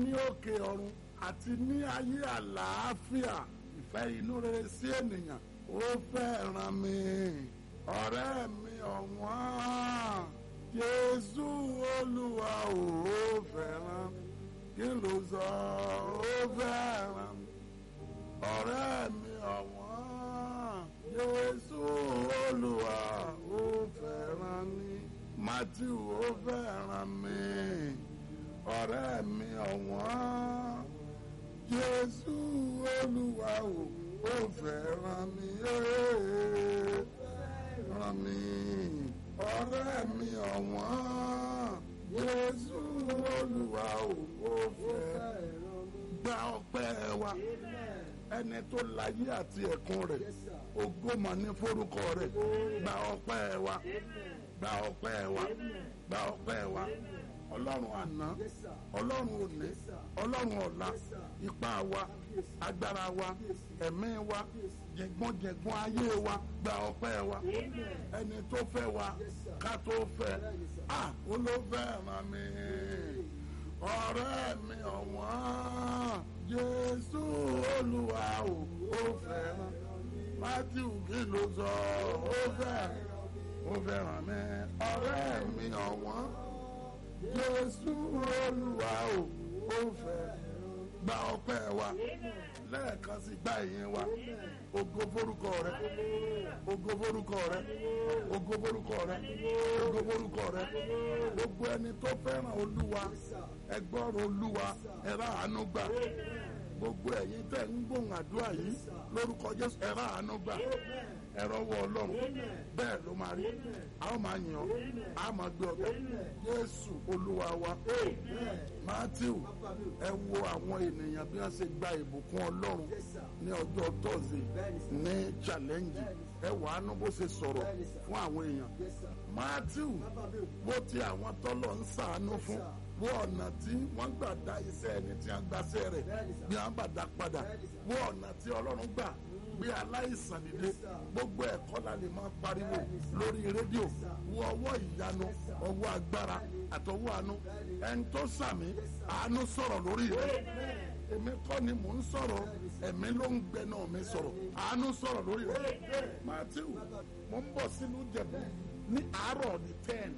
ní òkè ọ̀run àti ní ayé àlàáfíà ìfẹ́ inú rere sí ènìyàn. Ó fẹ́ràn mi, ọ̀rẹ́ mi ọ̀wọ́n, Jésù Olúwa ó fẹ́ràn mi. Kí ló sọ? Ó fẹ́ràn mi, ọ̀rẹ́ mi ọ̀wọ́n, Jésù Olúwa ó fẹ́ràn mi. Matthew ó fẹ́ràn mi, ọ̀rẹ́ mi ọ̀wọ́n, Jésù Olúwa ó fẹ́ràn mi. Fẹ́ràn mi, ọ̀rẹ́ mi ọ̀wọ́n, Jésù Olúwa ó fẹ́ràn mi. Gba ọpẹ́ wa, ẹni tó láyé àti ẹ̀kún rẹ̀, ògo mà ní forúkọ rẹ̀. Gba ọpẹ́ wa, gba ọpẹ́ wa, gba ọpẹ́ wa. Ọlọ́run àná, Ọlọ́run òní, Ọlọ́run ọ̀la, ipá wa, agbára wa, ẹ̀mí wa, jẹ̀gbọ́n ayé wa, gba ọpẹ́ wa. Ẹni tó fẹ́ wa ká tó fẹ́, olófẹ́ràn mi, ọ̀rẹ́ mi ọ̀wọ́n, Jésù Olúwa ó fẹ́ràn. Matthew kí ló sọ? Ó fẹ́ràn mi, ọ̀rẹ́ mi ọ̀wọ́n, Jésù Olúwa ó fẹ́ràn. Gba ọpẹ́ wa lẹ́ẹ̀kan sí, gba ìyìn wa. Ògo forúkọ rẹ, ògo forúkọ rẹ, ògo forúkọ rẹ, ògo forúkọ rẹ. Gbogbo ẹni tó fẹ́ràn Olúwa, ẹ gbọ́rọ̀ Olúwa, ẹ rà àánú gbà. Gbogbo ẹ̀yin tẹ́ ń gbóhùn àdúrà yìí lórúkọ Jésù, ẹ rà àánú gbà. Ẹ rọ́wọ́ Ọlọ́run, bẹ́ẹ̀ ló máa rí. A ó máa yìn ọ́, a máa gbé ọ̀gá. Jésù Olúwa wa. Matthew, ẹ wo àwọn ènìyàn bí wọ́n ṣe gba ìbùkún Ọlọ́run ní ọjọ́ tọ́sí ní challenge. Ẹ wà á nú bó ṣe sọ̀rọ̀ fún àwọn èèyàn. Matthew, bó ti àwọn tọ́lọ̀ ń ṣàánú fún, wo ọ̀nà tí wọ́n gbà dá iṣẹ́ ẹni tí wọ́n gbaṣẹ́ rẹ̀ bí wọ́n bá dá padà. Wo ọ̀nà tí Ọlọ́run gbà gbé aláìsàn dìde. Gbogbo ẹ̀kọ́ la lè máa pariwo lórí rédíò. Wo ọwọ́ ìyanu, ọwọ́ agbára àtọwọ́ àánú. Ẹni tó sàmì, àánú sọ̀rọ̀ lórí rẹ̀. Èmi kọ́ ni mò ń sọ̀rọ̀, ẹ̀mí ló ń gbẹnu mi sọ̀rọ̀. Àánú sọ̀rọ̀ lórí rẹ̀. Matthew, mo ń bọ̀ sínú Jẹ̀bú ní àárọ̀ ní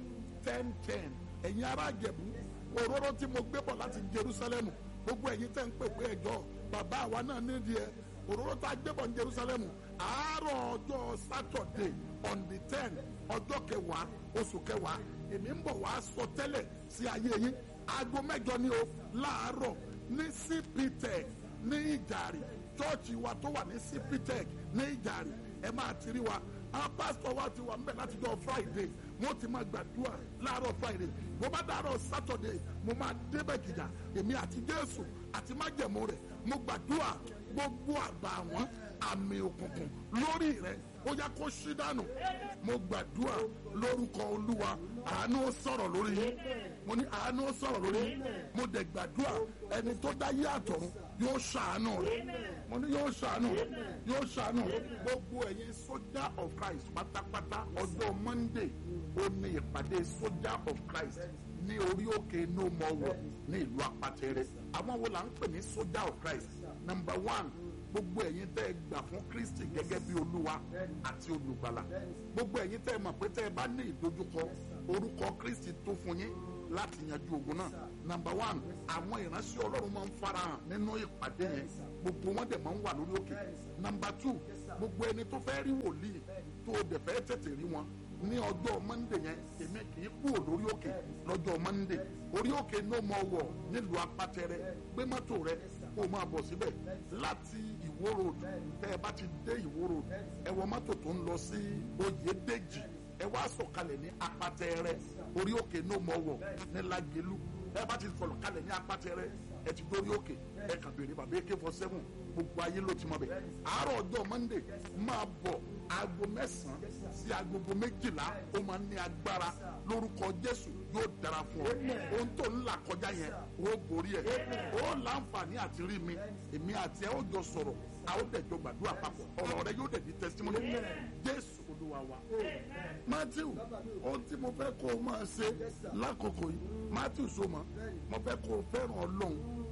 10:10. Ẹ̀yin ará Jẹ̀bú, òróró tí mo gbé bọ̀ láti Jerusalem, gbogbo ẹ̀yin tẹ́ ń pè pé ẹ̀jọ́ bàbá àwa náà nídìí ẹ̀. Òróró tá a gbé bọ̀ ní Jerusalem àárọ̀ ọjọ́ Saturday on the 10th, ọjọ́ 10 oṣù 10. Èmi ń bọ̀ wá sọ tẹ́lẹ̀ sí ayé yín. Aago 8 ni o láàárọ̀ ní CPTech ní Ìjàrí, chọ́ọ̀chì wa tó wà ní CPTech ní Ìjàrí. Ẹ máa ti rí wa. Àwọn pásítọ̀ wa ti wà ńbẹ̀ láti jọ Friday. Wọ́n ti máa gbàdúrà láàárọ̀ Friday. Bó bá dàárọ̀ Saturday, mo máa débẹ̀ gìjà. Èmi àti Jésù àti májẹ̀mú rẹ̀. Mo gbàdúrà gbogbo àgbà àwọn àmì òkùnkùn lórí rẹ̀ ó yá kó ṣí dànù. Mo gbàdúrà lórúkọ Olúwa, àánú ó sọ̀rọ̀ lórí yín. Mo ní àánú ó sọ̀rọ̀ lórí yín. Mo dẹ̀ gbàdúrà ẹni tó dá yé àtọ̀run yóò ṣàánú rẹ̀. Mo ní yóò ṣàánú rẹ̀, yóò ṣàánú rẹ̀. Gbogbo ẹ̀yin Soldier of Christ pátápátá, ọjọ́ Monday ó ní ìpàdé Soldier of Christ ní orí òkè No More War ní ìlú Apatẹrẹ. Àwọn wo la ń pè ní Soldier of Christ? Number 1, gbogbo ẹ̀yin tẹ́ ẹ gbà fún Kristi gẹ́gẹ́ bí Olúwa àti olùgbàlà. Gbogbo ẹ̀yin tẹ́ ẹ mọ̀ pé tẹ́ ẹ bá ní ìdojúkọ, orúkọ Kristi tó fún yín láti yanjú ogun náà. Number 1, àwọn ìránṣẹ́ Ọlọ́run máa ń farahàn nínú ìpàdé yẹn. Gbogbo wọn dẹ̀ máa ń wà lórí òkè. Number 2, gbogbo ẹni tó fẹ́ rí wòlíì tó o dẹ̀ fẹ́ tètè rí wọn ní ọjọ́ Monday yẹn, èmi kì í kúrò lórí òkè lọ́jọ́ Monday. Orí òkè No More War nílùú Apátẹrẹ. Gbé mọ́tò rẹ kó o máa bọ̀ síbẹ̀ láti Ìwó road. Tẹ́ ẹ bá ti dé Ìwó road, ẹ wọ mọ́tò tó ń lọ sí Oyèdèjì. Ẹ wá sọ̀kalẹ̀ ní Apátẹrẹ. Orí òkè No More War ní Lágẹ̀lú. Ẹ bá ti sọ̀kalẹ̀ ní Apátẹrẹ, ẹ ti dórí òkè. Ẹ kàn béèrè bàbá AK-47, gbogbo ayé ló ti mọ̀ bẹ̀. Àárọ̀ ọjọ́ Monday máa bọ̀ aago 9 sí agogo 12. Ó máa ní agbára lórúkọ Jésù. Yóò dára fún ọ. Ohun tó ń là kọjá yẹn ó borí ẹ̀. Ó láǹfààní àti rí mi. Èmi àti ẹ ó jọ sọ̀rọ̀. A ó dẹ̀ jọ gbàdúrà papọ̀. Ọ̀rọ̀ rẹ yóò dẹ̀ di testimony. Jésù Olúwa wa. Matthew, ohun tí mo fẹ́ kó o máa ṣe lákòókò yìí, Matthew so mọ́, mo fẹ́ kó o fẹ́ràn Ọlọ́run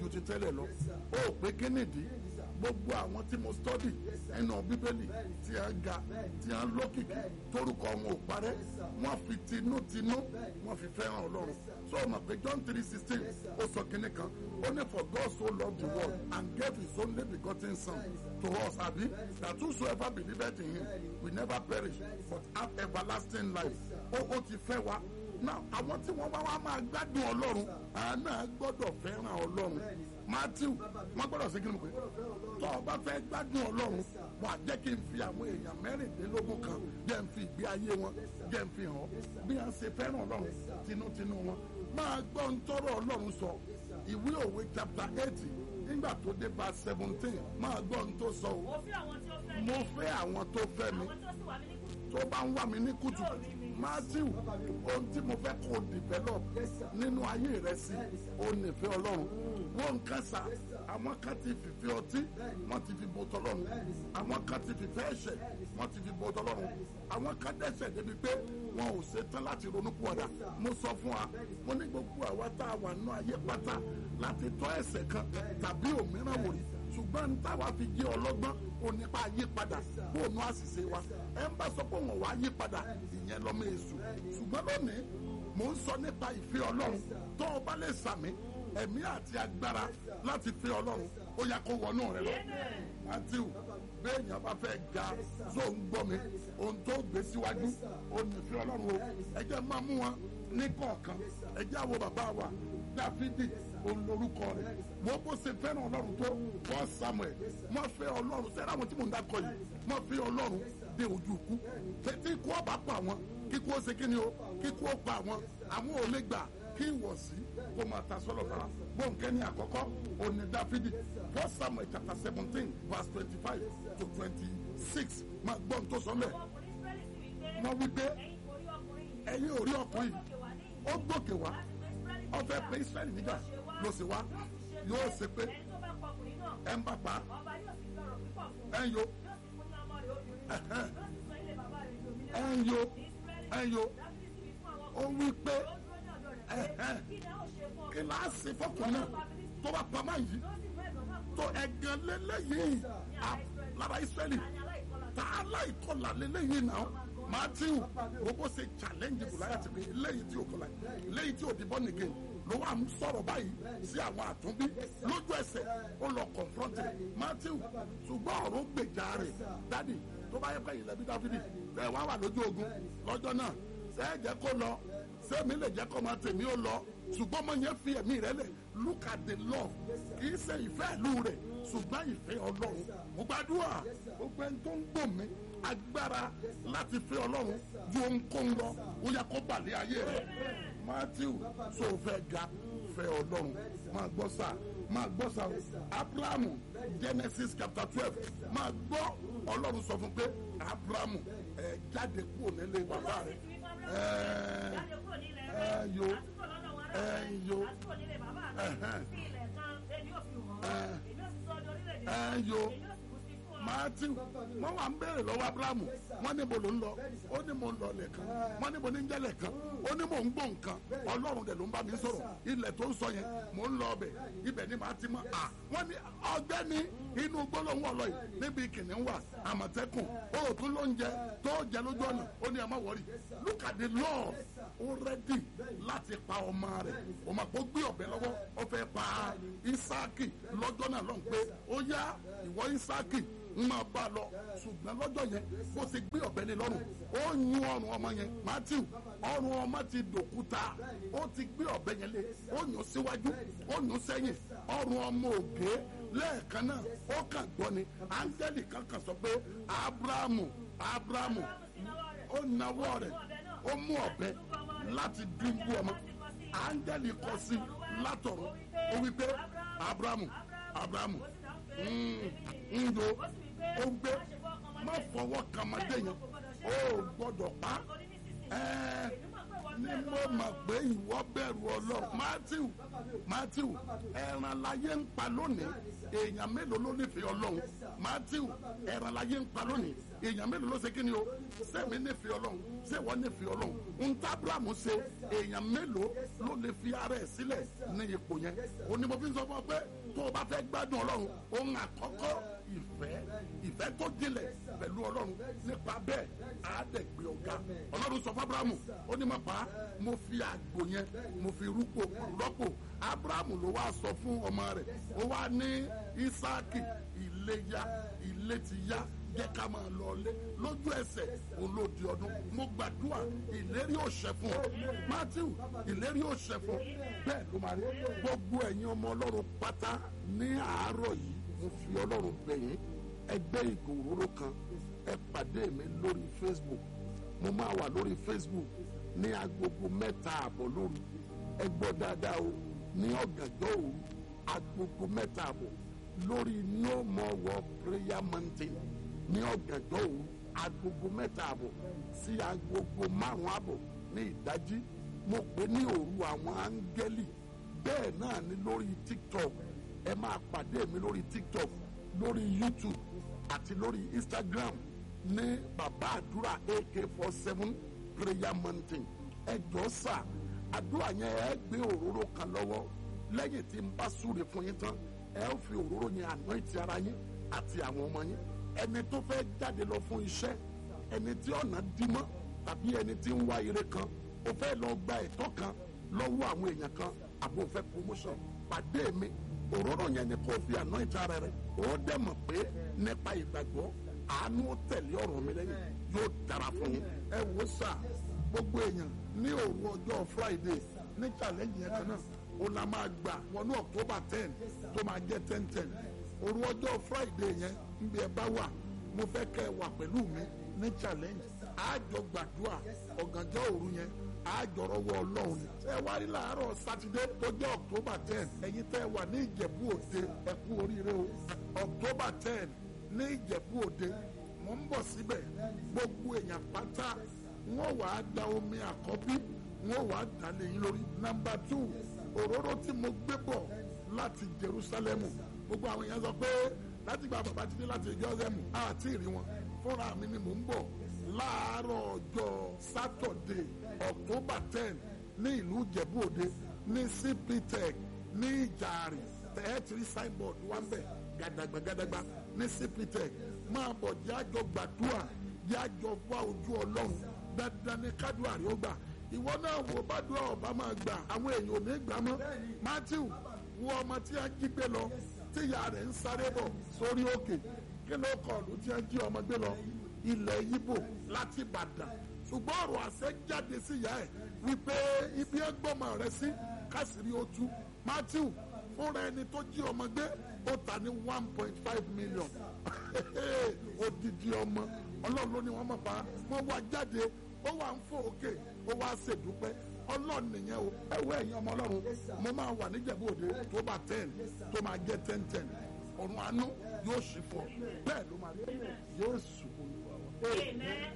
ju ti tẹ́lẹ̀ lọ ó pé kínìdí gbogbo àwọn tí mo study nínú bíbélì tí a ga tí a lókìkí torúkọ wọn ò parẹ́ wọ́n fi tinútinú wọ́n fi fẹ́ràn Ọlọ́run so ọmọ pé John 3:16 ó sọ kínní kan ó ní for God so loved the world and gave his only begotten son to us abi that whosoever believeth in him will never perish but have everlasting life ó ti fẹ́ wa now àwọn tí wọ́n bá wá máa gbádùn Ọlọ́run àná gbọ́dọ̀ fẹ́ràn Ọlọ́run Matthew wọ́n gbọ́dọ̀ sí kí ni mo pè tó o bá fẹ́ gbádùn Ọlọ́run wà á jẹ́ kí n fi àwọn èèyàn mẹ́rìndínlógún kan jẹ́ n fi ìgbé ayé wọn jẹ́ n fi hàn bí wọ́n ṣe fẹ́ràn Ọlọ́run tinútinú wọn máa gbọ́ ń tọrọ Ọlọ́run sọ ìwé òwe chapter 80 nígbà tó dé verse 17 máa gbọ́ ń tó sọ o mo fẹ́ àwọn tó fẹ́ mi tó bá ń wá mi ní kùtù Matthew ohun tí mo fẹ́ kó develop nínú ayé rẹ sí o nífẹ̀ẹ́ Ọlọ́run wọ́n nǹkan sá àwọn kan ti fìfẹ́ ọtí wọ́n ti fi bò tọ́lọ́run àwọn kan ti fìfẹ́ ẹ̀ṣẹ̀ wọ́n ti fi bò tọ́lọ́run àwọn kan dẹ́ṣẹ̀ débi pé wọn ò ṣetán láti ronú pọ̀dà mo sọ fún wa mo ní gbogbo àwa tá a wà nínú ayé pátá láti tọ́ ẹ̀ṣẹ̀ kan tàbí òmíràn wò rí ṣùgbọ́n ní táwa fi jẹ́ ọlọ́gbọ́n onípa yípadà bóònù àṣìṣe wa ẹ ń bá sọ pé wọn wá yípadà ìyẹn lọ́mọ èṣù ṣùgbọ́n lónìí mò ń sọ nípa ìfẹ́ Ọlọ́run tó o bá lè sàmì ẹ̀mí àti agbára láti fẹ́ Ọlọ́run ó yá kó wọnú rẹ lọ Matthew béèyàn bá fẹ́ ga tó ń gbọ́ mi ohun tó gbé síwájú ó nífẹ̀ẹ́ Ọlọ́run o ẹ jẹ́ máa mú wọn ní kọ̀ọ̀kan ẹ jẹ́ àwọ bàbá wa Dáfídì olórúkọ rẹ̀ wọ́n bó ṣe fẹ́ràn Ọlọ́run tó wọ́n Samuel wọ́n fẹ́ Ọlọ́run sẹ́rẹ́ àwọn tí mò ń dákọ̀ yìí wọ́n fẹ́ Ọlọ́run dé ojú ikú tètè ikú ọba pa wọn kíkú ó ṣe kíni o kíkú ó pa wọn àwọn ò lè gbà kí ìwọ̀sí kó máa ta sọ́lọ̀ fara bóńkẹ́ ní àkọ́kọ́ òní Dáfídì 1 Samuel chapter 17 verse 25 to 26 máa gbọ́n tó sọ mẹ́ wọ́n wí pé ẹ̀yin ò rí ọkùnrin ó gbòkè wá ó fẹ́ pé Israẹli níjà ló sì wá yóò ṣe pé ẹ̀ ń bá pa ẹ̀ ń yo ẹ̀ ń yo ẹ̀ ń yo ó wí pé kíláàsì fọkùnrin náà tó bá pamọ́ yìí tó ẹ̀gàn lélẹ́yìí lára Israẹli tá a láìkọlà lélẹ́yìí náà Matthew gbogbo ṣe challenge Gòláyátì pé lẹ́yìn tí o kọlà lẹ́yìn tí o di born again ló wà ń sọ̀rọ̀ báyìí sí àwọn àtúnbí lójú ẹsẹ̀ ó lọ confront Matthew ṣùgbọ́n ọ̀rọ̀ gbèjà rẹ̀ dádì tó bá yẹ pé ìlẹ̀bí Dáfídì ẹ̀ wá wà lójú ogun lọ́jọ́ náà ṣe é jẹ́ kó lọ sẹ́mi lè jẹ́ kó máa tèmi ó lọ ṣùgbọ́n mo yẹn fi ẹ̀mí rẹ lẹ̀ look at the love kì í ṣe ìfẹ́ ìlú rẹ̀ ṣùgbọ́n ìfẹ́ Ọlọ́run mo gbàdúrà gbogbo ẹni tó ń gbò mí agbára láti fẹ́ Ọlọ́run ju ohunkóhun lọ ó yẹ kó balẹ̀ ayé rẹ̀ Matthew so fẹ́ ga fẹ́ Ọlọ́run máa gbọ́ sá o Abrahamu Genesis chapter 12 máa gbọ́ Ọlọ́run sọ fún pé Abrahamu jáde kúrò nílé bàbá rẹ̀ Matthew wọ́n wà ń béèrè lọ́wọ́ Abrahamu wọ́n ní mo ló ń lọ ó ní mo ń lọ lẹ́ẹ̀kan wọ́n ní mo ní ń jẹ́ lẹ́ẹ̀kan ó ní mo ń gbọ́ nǹkan Ọlọ́run dẹ̀ ló ń bá mi sọ̀rọ̀ ilẹ̀ tó ń sọ yẹn mo ń lọ ọbẹ̀ ibẹ̀ ni màá ti mọ̀ wọ́n ní ọgbẹ́ni inú gbólóhùn ọ̀lọ́ yìí níbi kìnìún wà Àmọ̀tẹ́kùn ó tún ló ń jẹ tó jẹ lójú ọ̀nà ó ní ẹ má wọrí look at the love ó rẹ́dì láti pa ọmọ rẹ̀ ọmọ kó gbé ọ̀bẹ lọ́wọ́ ó fẹ́ pa Ísáàkì lọ́jọ́ náà lọ́n pé ó yá ìwọ Ísáàkì ń máa bá a lọ ṣùgbọ́n lọ́jọ́ yẹn bó ṣe gbé ọ̀bẹ ní lọ́rùn ó yún ọrùn ọmọ yẹn Matthew ọrùn ọmọ ti dòkúta ó ti gbé ọ̀bẹ yẹn lé ó yún síwájú ó yún sẹ́yìn ọrùn ọmọ ògé lẹ́ẹ̀kan náà ó kàn gbọ́ ni áńgẹ́lì kankan sọ pé Abrahamu ó nawọ́ rẹ̀ ó mú ọ̀bẹ láti dúnbú ọmọ áńgẹ́lì kọ sí látọ̀run ó wí pé Abrahamu ń yo ó gbé má fọwọ́ kàmádé yẹn ó gbọ́dọ̀ pa ni mo mọ̀ pé ìwọ bẹ̀rù Ọlọ́run. Matthew ẹran láyé ń pa lónìí èèyàn mélòó ló nífẹ̀ẹ́ Ọlọ́run. Matthew ẹran láyé ń pa lónìí èèyàn mélòó ló ṣe kí ni o sẹ́mi nífẹ̀ẹ́ Ọlọ́run ṣé wọ́n nífẹ̀ẹ́ Ọlọ́run. ń tábìlámù ṣe èèyàn mélòó ló lè fi ara ẹ̀ sílẹ̀ ní ipò yẹn. ó ní mo fi ń sọ fún ọ pé tó o bá fẹ́ gbádùn Ọlọ́run ohun àkọ́kọ́ ìfẹ́ tó jinlẹ̀ pẹ̀lú Ọlọ́run nípa bẹ́ẹ̀ àádẹ́gbẹ́ ọ̀gá. Ọlọ́run sọ fún Abrahamu ó ní mọ̀pá mo fi àgbò yẹn mo fi rọ́pò. Abrahamu ló wá sọ fún ọmọ rẹ̀ ó wá ní Ísáàkì ilé ti yá jẹ́ ká máa lọ lé lójú ẹsẹ̀ olódi ọdún. mo gbàdúrà ìlérí òṣẹ fún ọ Matthew ìlérí òṣẹ fún ọ bẹ́ẹ̀ ló máa rí. gbogbo ẹ̀yin ọmọ Ọlọ́run pátá ní àárọ̀ yìí mo fi Ọlọ́run bẹ̀ yín ẹgbẹ́ ìgò òróró kan ẹ pàdé mi lórí Facebook. mo máa wà lórí Facebook ní agogo 3:00 lóru. ẹ gbọ́ dáadáa o ní ọ̀gànjọ́ òru agogo 3:00 lórí No More War Prayer Mountain ní ọ̀gànjọ́ òru agogo 3:00 sí agogo 5:00 ní ìdájí. mo pè ní òru àwọn áńgẹ́lì. bẹ́ẹ̀ náà ni lórí TikTok ẹ máa pàdé mi lórí TikTok lórí YouTube àti lórí Instagram ní bàbá àdúrà AK47 Prayer Mountain. ẹ jọ̀ọ́ sà àdúrà yẹn ẹ gbé òróró kan lọ́wọ́ lẹ́yìn tí n bá súre fún yín tán ẹ ó fi òróró yẹn anoint ara yín àti àwọn ọmọ yín. ẹni tó fẹ́ jáde lọ fún iṣẹ́ ẹni tí ọ̀nà dí mọ́ tàbí ẹni tí ń wá ire kan ó fẹ́ lọ gba ẹ̀tọ́ kan lọ́wọ́ àwọn èèyàn kan àbò fẹ́ promotion pàdé mi òróró yẹn ni kò fi anoint ara rẹ̀ ó dẹ̀ mọ̀ pé nípa ìgbàgbọ́ àánú tẹ̀lé ọ̀rọ̀ mi lẹ́yìn yóò dára fún yín. ẹ wò sà gbogbo èèyàn ní òru ọjọ́ Friday ní challenge yẹn kan náà ó la máa gbà wọnú October 10 tó máa jẹ́ 10-10. òru ọjọ́ Friday yẹn níbi ẹ bá wà mo fẹ́ kẹ́ ẹ wà pẹ̀lú mi ní challenge àjọ gbàdúrà ọ̀gànjọ́ òru yẹn àjọrọ̀wọ́ Ọlọ́run ni. ẹ wá rí láàárọ̀ Sátidé tó jẹ́ October 10 ẹ̀yin tẹ́ ẹ wà ní Ìjẹ̀bú Òde ẹ kú oríire o. October 10 ní Ìjẹ̀bú Òde mo ń bọ̀ síbẹ̀ gbogbo èèyàn pátá wọ́n wà á da omi àkọ́bí wọ́n wà á dà lé yín lórí. Number 2 òróró tí mo gbé bọ̀ láti Jerusalem gbogbo àwọn èèyàn sọ pé láti gba bàbá títí láti Jerusalem àti ìrí wọn fúnra mi ni mò ń bọ̀ láàárọ̀ ọjọ́ Saturday October 10 ní ìlú Ìjẹ̀bú Òde ní CPTech ní Ìjàre tẹ́ẹ̀tìrì signboard wà ń bẹ̀ gàdàgbà ní CPTech máa bọ̀ jẹ́ àjọ gbàdúrà jẹ́ àjọ wá ojú Ọlọ́run dandan ní kádùá rí ó gbà. ìwọ náà wò bàdúrà ọba máa gbà àwọn èèyàn ò ní gbà mọ́. Matthew wo ọmọ tí a jí gbé lọ tí ìyá rẹ̀ ń sáré bọ̀ sórí òkè kí ló kọlù tí a jí ọmọ gbé lọ ilẹ̀ Yíbò láti Ìbàdàn. ṣùgbọ́n ọ̀rọ̀ àṣẹ jáde sí ìyá ẹ̀ wípé ibi ẹgbọ́mọ rẹ̀ sí kásìrí ó tú. Matthew fúnra ẹni tó jí ọmọ gbé ó ta ní 1.5 million odidi ọmọ Ọlọ́run ló ní wọ́n mọ̀ pa wọ́n wá jáde ó wà ń fò òkè ó wá ṣèdúpẹ́ Ọlọ́run nìyẹn o. ẹ̀wọ́ ẹ̀yin ọmọ Ọlọ́run mo máa wà níjẹ̀bú Òde tó bá 10 tó máa jẹ́ 10-10 ọ̀run àánú yóò ṣí fún ọ bẹ́ẹ̀ ló máa rí yóò sùn olúwa wa.